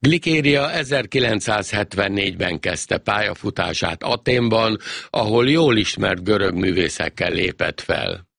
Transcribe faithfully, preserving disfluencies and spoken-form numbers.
Glikéria ezerkilencszázhetvennégyben kezdte pályafutását Athénban, ahol jól ismert görög művészekkel lépett fel.